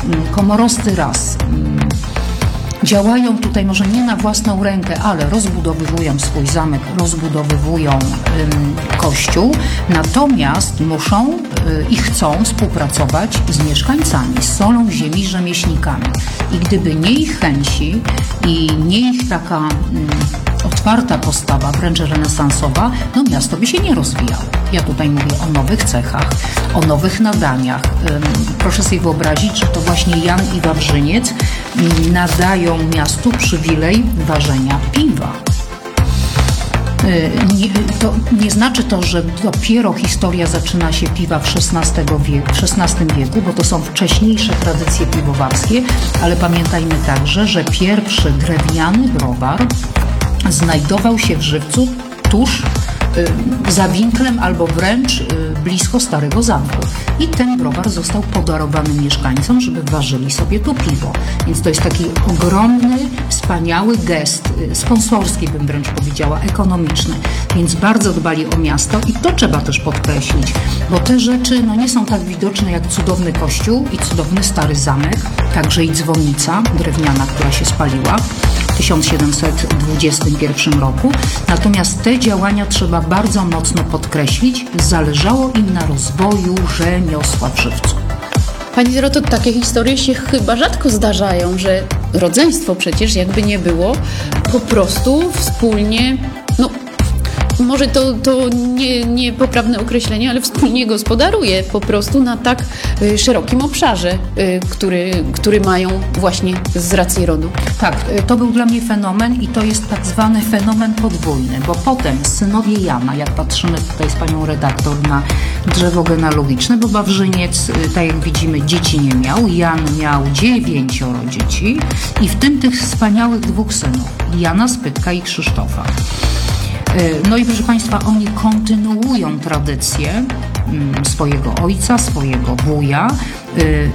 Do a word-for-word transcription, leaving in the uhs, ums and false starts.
komorosty raz działają tutaj może nie na własną rękę, ale rozbudowywują swój zamek, rozbudowywują ym, kościół, natomiast muszą y, i chcą współpracować z mieszkańcami, z solą ziemi, rzemieślnikami. I gdyby nie ich chęci i nie ich taka ym, otwarta postawa, wręcz renesansowa, no miasto by się nie rozwijało. Ja tutaj mówię o nowych cechach, o nowych nadaniach. Proszę sobie wyobrazić, że to właśnie Jan i Wawrzyniec nadają miastu przywilej ważenia piwa. Nie, to nie znaczy to, że dopiero historia zaczyna się piwa w szesnastym wieku, w szesnastym wieku, bo to są wcześniejsze tradycje piwowarskie, ale pamiętajmy także, że pierwszy drewniany browar znajdował się w Żywcu tuż y, za winklem albo wręcz y, blisko Starego Zamku. I ten browar został podarowany mieszkańcom, żeby ważyli sobie tu piwo. Więc to jest taki ogromny, wspaniały gest, y, sponsorski bym wręcz powiedziała, ekonomiczny. Więc bardzo dbali o miasto i to trzeba też podkreślić, bo te rzeczy no, nie są tak widoczne jak cudowny kościół i cudowny Stary Zamek, także i dzwonnica drewniana, która się spaliła w tysiąc siedemset dwudziestym pierwszym roku. Natomiast te działania trzeba bardzo mocno podkreślić. Zależało im na rozwoju rzemiosła w Żywcu. Pani Doroto, takie historie się chyba rzadko zdarzają, że rodzeństwo przecież jakby nie było, po prostu wspólnie, no może to, to nie, nie poprawne określenie, ale wspólnie gospodaruje po prostu na tak y, szerokim obszarze, y, który, który mają właśnie z racji rodu. Tak, to był dla mnie fenomen i to jest tak zwany fenomen podwójny, bo potem synowie Jana, jak patrzymy tutaj z panią redaktor na drzewo genealogiczne, bo Wawrzyniec, tak jak widzimy, dzieci nie miał, Jan miał dziewięcioro dzieci i w tym tych wspaniałych dwóch synów, Jana Spytka i Krzysztofa. No i proszę Państwa, oni kontynuują tradycję swojego ojca, swojego wuja.